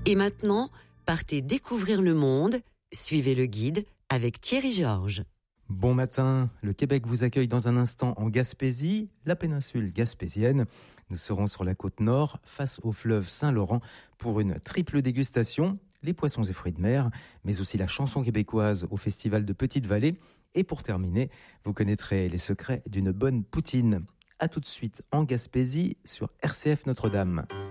Et maintenant, partez découvrir le monde. Suivez le guide avec Thierry Georges. Bon matin, le Québec vous accueille dans un instant en Gaspésie, la péninsule gaspésienne. Nous serons sur la côte nord, face au fleuve Saint-Laurent, pour une triple dégustation, les poissons et fruits de mer, mais aussi la chanson québécoise au festival de Petite-Vallée. Et pour terminer, vous connaîtrez les secrets d'une bonne poutine. A tout de suite en Gaspésie sur RCF Notre-Dame.